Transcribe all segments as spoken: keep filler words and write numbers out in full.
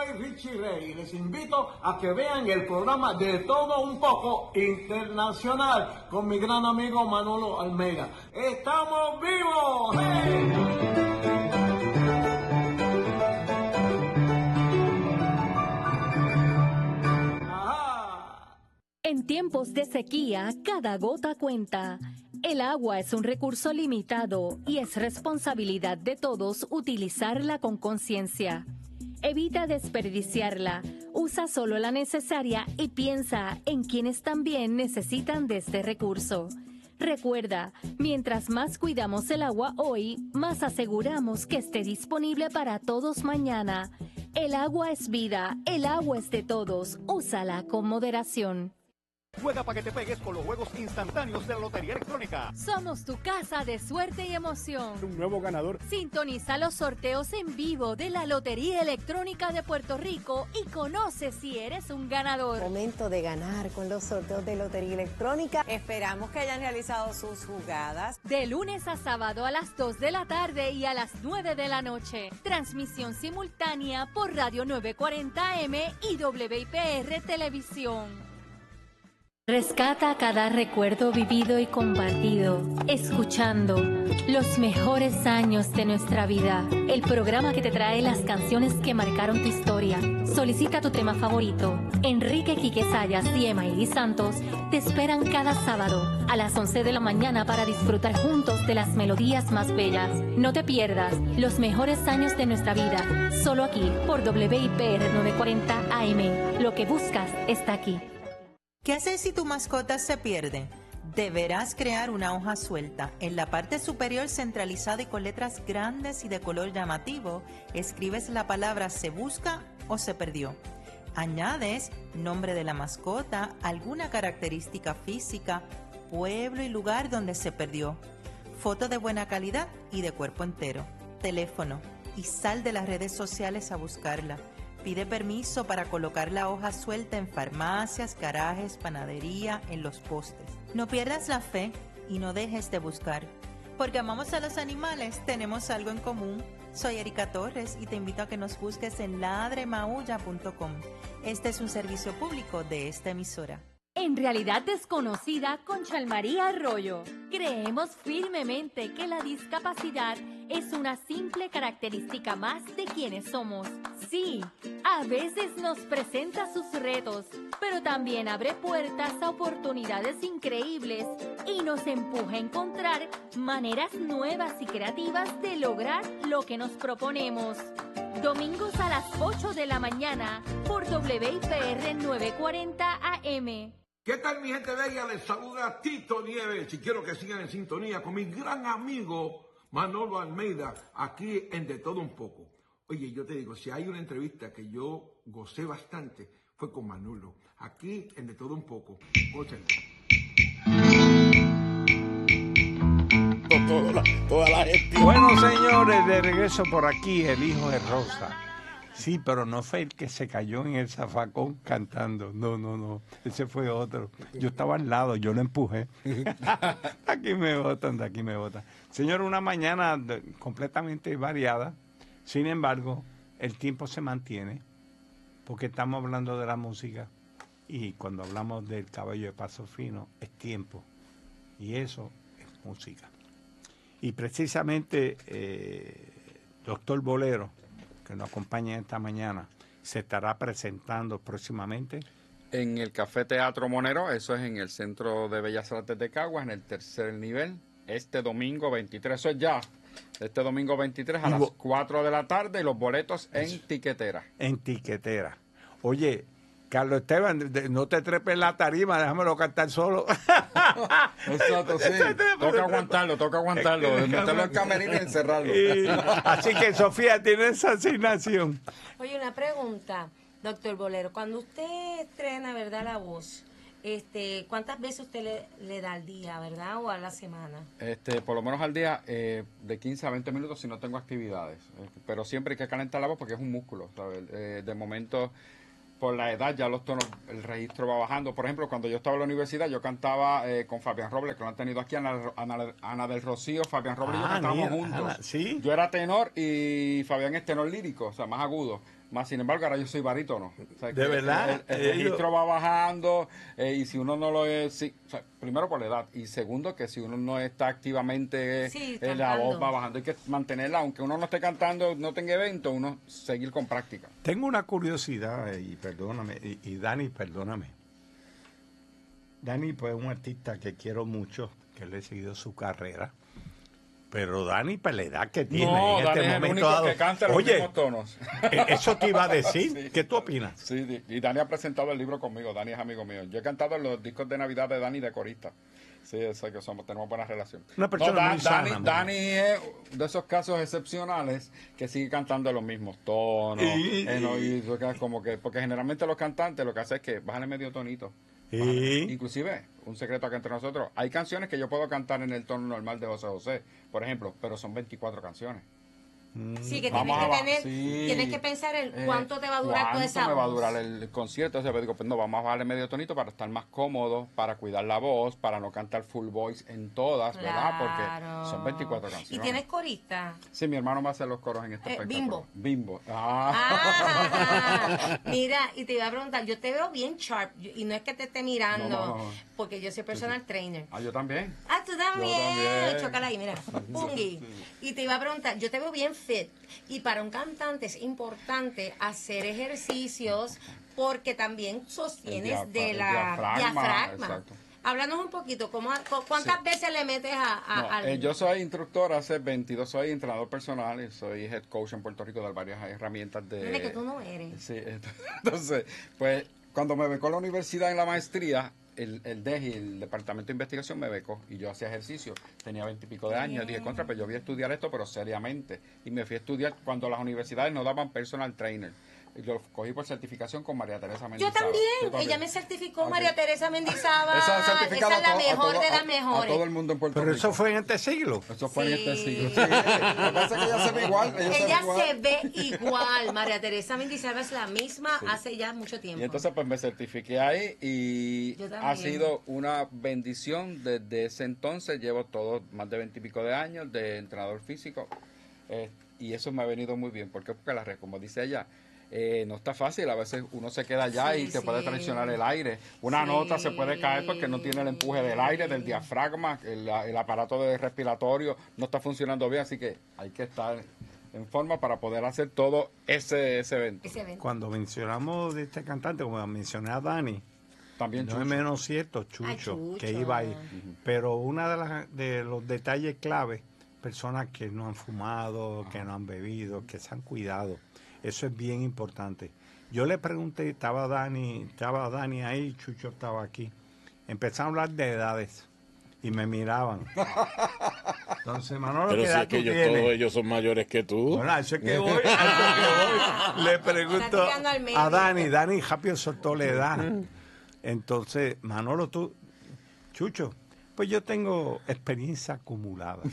soy Richie Ray y les invito a que vean el programa De Todo Un Poco Internacional con mi gran amigo Manolo Almeida. ¡Estamos vivos! ¡Hey! En tiempos de sequía, cada gota cuenta. El agua es un recurso limitado y es responsabilidad de todos utilizarla con conciencia. Evita desperdiciarla, usa solo la necesaria y piensa en quienes también necesitan de este recurso. Recuerda, mientras más cuidamos el agua hoy, más aseguramos que esté disponible para todos mañana. El agua es vida, el agua es de todos, úsala con moderación. Juega para que te pegues con los juegos instantáneos de la Lotería Electrónica. Somos tu casa de suerte y emoción. Un nuevo ganador. Sintoniza los sorteos en vivo de la Lotería Electrónica de Puerto Rico y conoce si eres un ganador. Momento de ganar con los sorteos de Lotería Electrónica. Esperamos que hayan realizado sus jugadas. De lunes a sábado a las dos de la tarde y a las nueve de la noche. Transmisión simultánea por Radio nueve cuarenta A M y W I P R Televisión. Rescata cada recuerdo vivido y compartido, escuchando los mejores años de nuestra vida. El programa que te trae las canciones que marcaron tu historia. Solicita tu tema favorito. Enrique Quique Sayas y Emaili Santos te esperan cada sábado a las once de la mañana para disfrutar juntos de las melodías más bellas. No te pierdas los mejores años de nuestra vida, solo aquí por W I P R novecientos cuarenta A M. Lo que buscas está aquí. ¿Qué hacer si tu mascota se pierde? Deberás crear una hoja suelta. En la parte superior centralizada y con letras grandes y de color llamativo, escribes la palabra se busca o se perdió. Añades nombre de la mascota, alguna característica física, pueblo y lugar donde se perdió, foto de buena calidad y de cuerpo entero, teléfono, y sal de las redes sociales a buscarla. Pide permiso para colocar la hoja suelta en farmacias, garajes, panadería, en los postes. No pierdas la fe y no dejes de buscar. Porque amamos a los animales, tenemos algo en común. Soy Erika Torres y te invito a que nos busques en ladre maulla punto com. Este es un servicio público de esta emisora. En Realidad Desconocida con Chalmaría Arroyo, creemos firmemente que la discapacidad es una simple característica más de quienes somos. Sí, a veces nos presenta sus retos, pero también abre puertas a oportunidades increíbles y nos empuja a encontrar maneras nuevas y creativas de lograr lo que nos proponemos. Domingos a las ocho de la mañana por W I P R novecientos cuarenta A M. ¿Qué tal, mi gente bella? Les saluda Tito Nieves y quiero que sigan en sintonía con mi gran amigo Manolo Almeida, aquí en De Todo Un Poco. Oye, yo te digo, si hay una entrevista que yo gocé bastante, fue con Manolo, aquí en De Todo Un Poco. Óchale. Toda la, toda la gente. Bueno, señores, de regreso por aquí, el hijo de Rosa. Sí, pero no fue el que se cayó en el zafacón cantando. No, no, no. Ese fue otro. Yo estaba al lado, yo lo empujé. Aquí me botan, de aquí me botan. Señor, una mañana de, completamente variada. Sin embargo, el tiempo se mantiene porque estamos hablando de la música y cuando hablamos del caballo de paso fino es tiempo y eso es música. Y precisamente, eh, doctor Bolero, que nos acompaña esta mañana, se estará presentando próximamente en el Café Teatro Monero, eso es en el Centro de Bellas Artes de Caguas, en el tercer nivel, este domingo veintitrés, eso es ya, este domingo veintitrés a las cuatro de la tarde y los boletos en eso, Tiquetera. En Tiquetera. Oye, Carlos Esteban, no te trepes en la tarima, déjamelo cantar solo. Exacto, sí. Toca aguantarlo, toca aguantarlo, meterlo en camerino y encerrarlo. Y, así que Sofía tiene esa asignación. Oye, una pregunta, doctor Bolero. Cuando usted estrena, ¿verdad?, la voz, este, ¿cuántas veces usted le, le da al día, verdad, o a la semana? Este, por lo menos al día, eh, de quince a veinte minutos si no tengo actividades. Eh, pero siempre hay que calentar la voz porque es un músculo, ¿sabes? Eh, de momento, por la edad ya los tonos, el registro va bajando. Por ejemplo, cuando yo estaba en la universidad, yo cantaba eh, con Fabián Robles, que lo han tenido aquí, Ana, Ana, Ana del Rocío, Fabián Robles ah, y yo cantábamos mira, juntos. Ana, ¿sí? Yo era tenor y Fabián es tenor lírico, o sea, más agudo. Más sin embargo, ahora yo soy barítono. O sea, ¿De que verdad? El, el registro va bajando eh, y si uno no lo es, sí, o sea, primero por la edad y segundo que si uno no está activamente, Sí, eh, la cantando. voz va bajando. Hay que mantenerla, aunque uno no esté cantando, no tenga evento, uno seguir con práctica. Tengo una curiosidad, y perdóname, y, y Dani, perdóname. Dani, pues, es un artista que quiero mucho, que le he seguido su carrera. Pero Dani, pues, la edad que tiene No, en Dani este es el momento único dado. que canta los Oye, mismos tonos. eh, eso te iba a decir. Sí. ¿Qué tú opinas? Sí, di- y Dani ha presentado el libro conmigo. Dani es amigo mío. Yo he cantado en los discos de Navidad de Dani de corista. Sí, sé que somos, tenemos buena relación. Una persona Da- muy sana, Dani, muy Dani es de esos casos excepcionales que sigue cantando los mismos tonos, Y- en oído, que es como que, porque generalmente los cantantes lo que hacen es que bajan medio tonito. Sí. Bájale. Inclusive, un secreto acá entre nosotros, hay canciones que yo puedo cantar en el tono normal de José José, por ejemplo, pero son veinticuatro canciones. Sí, que tienes Vamos que a ba- tener, sí. tienes que pensar en Eh, cuánto te va a durar toda ¿cuánto esa me va a voz? durar el, el concierto? O sea, pues digo, pues no, vamos a bajarle medio tonito para estar más cómodo, para cuidar la voz, para no cantar full voice en todas, ¿verdad? Claro. Porque son veinticuatro canciones. ¿Y tienes corista? Sí, mi hermano va a hacer los coros en este Eh, espectáculo. Bimbo. Bimbo. Ah. Ah, mira, y te iba a preguntar, yo te veo bien sharp, yo- y no es que te esté mirando, No, no, no. porque yo soy personal trainer. Ah, yo también. Ah, tú también. también. Chócala ahí, mira. Pungui. Y te iba a preguntar, yo te veo bien fit. Y para un cantante es importante hacer ejercicios porque también sostienes El diafra- de el la diafragma, diafragma. exacto. Háblanos un poquito, ¿cómo, cu- ¿cuántas Sí. veces le metes a, a- No, al... eh, yo soy instructor hace veintidós, soy entrenador personal y soy head coach en Puerto Rico de varias herramientas de... Nene, que tú no eres. Sí, entonces, pues cuando me becó la universidad en la maestría, el, el D E G I, el Departamento de Investigación, me becó y yo hacía ejercicio. Tenía veintipico de años. Dije, contra, pues yo voy a estudiar esto, pero seriamente. Y me fui a estudiar cuando las universidades no daban personal trainer. Y lo cogí por certificación con María Teresa Yo Mendizábal. también. ¿Tú también? Ella me certificó, Ok. María Teresa Mendizábal. Esa Esa certificada es la a to- a mejor todo- de a- las a mejores. todo el mundo en Puerto Pero Rico. eso fue en este siglo. Eso fue en este Sí. siglo. Sí. Lo que pasa es que ella se ve igual. Ella, se ve Ella igual. se ve igual. María Teresa Mendizábal es la misma hace ya mucho tiempo. Y entonces pues me certifiqué ahí y Yo también. ha sido una bendición desde ese entonces. Llevo todo más de veintipico de años de entrenador físico eh, y eso me ha venido muy bien. ¿Por qué? Porque la red, como dice ella, eh, no está fácil. A veces uno se queda allá Sí, y te sí. puede traicionar el aire. Una Sí. nota se puede caer porque no tiene el empuje del aire, del diafragma, el, el aparato de respiratorio no está funcionando bien, así que hay que estar en forma para poder hacer todo ese, ese evento. Ese evento. Cuando mencionamos de este cantante, como mencioné a Dani, También no es Chucho. menos cierto, Chucho, Ay, Chucho. que iba ahí. Pero uno de, las- de los detalles clave, personas que no han fumado, que no han bebido, que se han cuidado. Eso es bien importante. Yo le pregunté, estaba Dani, estaba Dani ahí, Chucho estaba aquí. Empezaron a hablar de edades y me miraban. Entonces, Manolo, Pero ¿qué si edad es que tú ellos, tienes? todos ellos son mayores que tú. Bueno, a eso es que voy, a eso es que voy. Le pregunto Está tirando al medio. a Dani, Dani rápido soltó la edad. Entonces, Manolo, tú, Chucho, pues yo tengo experiencia acumulada.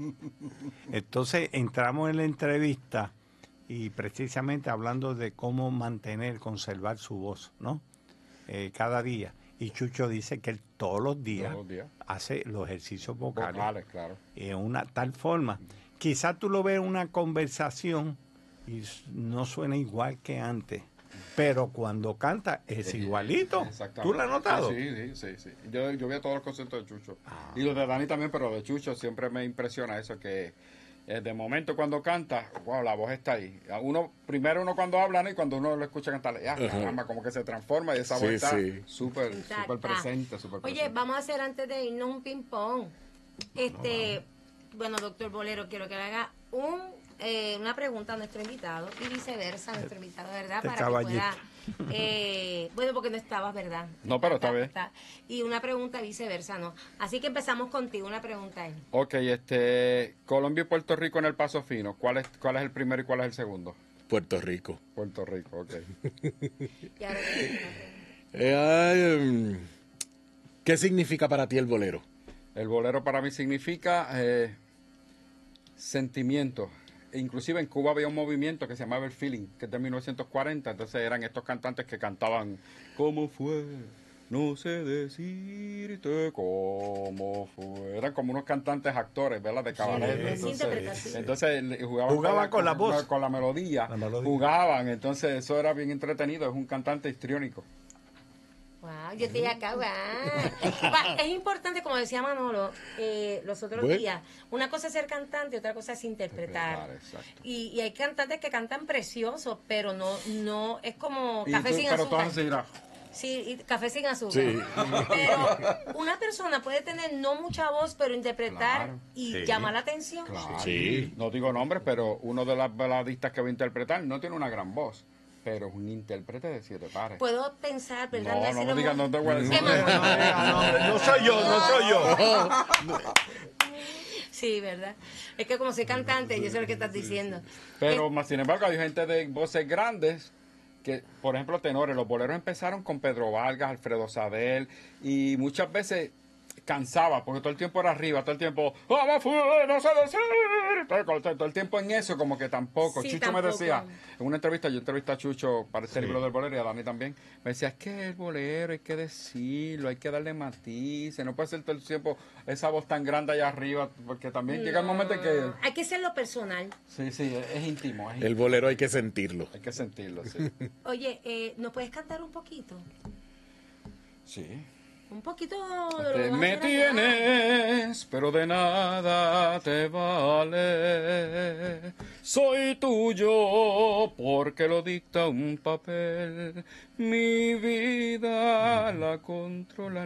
Entonces, entramos en la entrevista y precisamente hablando de cómo mantener, conservar su voz, ¿no? Eh, cada día. Y Chucho dice que él todos los días, Todos los días. hace los ejercicios vocales Vocales, claro. en una tal forma. Quizás tú lo ves en una conversación y s- no suena igual que antes, pero cuando canta es igualito. Exactamente. ¿Tú lo has notado? Sí, sí, sí. sí. Yo, yo veo todos los conciertos de Chucho. Ah. Y los de Dani también, pero de Chucho siempre me impresiona eso que eh, de momento cuando canta, wow, la voz está ahí. A Uno, primero uno cuando habla, ¿no? Y cuando uno lo escucha cantar, ya, Ajá. caramba, como que se transforma y esa Sí, voz está sí. súper, Intacta. súper presente, súper Oye, presente. vamos a hacer antes de irnos un ping-pong. Este, bueno, doctor Bolero, quiero que le haga un, eh, una pregunta a nuestro invitado y viceversa a nuestro invitado, ¿verdad? Este Para que caballito. pueda. eh, bueno, porque no estabas, ¿verdad? No, pero está bien. Y una pregunta viceversa, ¿no? Así que empezamos contigo, una pregunta ahí. Ok, este, Colombia y Puerto Rico en el Paso Fino, ¿cuál es, cuál es el primero y cuál es el segundo? Puerto Rico. Puerto Rico, ok. Y ahora te digo una pregunta. Eh, ay, em, ¿Qué significa para ti el bolero? El bolero para mí significa eh, sentimiento. E inclusive en Cuba había un movimiento que se llamaba el feeling, que es de mil novecientos cuarenta. Entonces eran estos cantantes que cantaban ¿Cómo fue no sé decirte cómo fue. Eran como unos cantantes actores, ¿verdad? De cabaret. Sí, entonces, entonces le- jugaban, Jugaban con la voz. con la melodía, La melodía. jugaban, entonces eso era bien entretenido. Es un cantante histriónico. Wow, yo estoy acá, wow. Va, es importante, como decía Manolo eh, los otros Bueno. días, una cosa es ser cantante, otra cosa es interpretar. Interpretar, exacto. Y, y hay cantantes que cantan precioso, pero no no es como Y café tú- sin pero azúcar. todas seguirás. Sí, y café sin azúcar. Sí. Pero una persona puede tener no mucha voz, pero interpretar Claro. y Sí. llamar la atención. Claro. Sí. No digo nombres, pero uno de las baladistas que va a interpretar no tiene una gran voz, pero es un intérprete de siete pares. Puedo pensar, ¿verdad? No, no decirlo me digas, muy- no te voy a decir. ¿Qué más? No, no soy yo, no soy yo. Sí, ¿verdad? Es que como soy cantante, yo sé lo que estás diciendo. Pero más sin embargo hay gente de voces grandes que, por ejemplo, tenores, los boleros empezaron con Pedro Vargas, Alfredo Sadel, y muchas veces cansaba, porque todo el tiempo era arriba, todo el tiempo, ¡vamos, no sé decir! Todo, todo- todo el tiempo en eso, como que tampoco. Sí, Chucho tampoco. me decía, en una entrevista, yo entrevisté a Chucho para este libro del bolero y a Dani también, me decía, es que el bolero hay que decirlo, hay que darle matices, no puede ser todo el tiempo esa voz tan grande allá arriba, porque también llega el momento en que, Hay que ser lo personal. sí, sí, es, es íntimo, es El íntimo. bolero hay que sentirlo. Hay que sentirlo, sí. Oye, eh, ¿nos puedes cantar un poquito? Sí. Un poquito de lo que Te vas a me hacer allá. tienes, pero de nada te vale. Soy tuyo porque lo dicta un papel. Mi vida la controla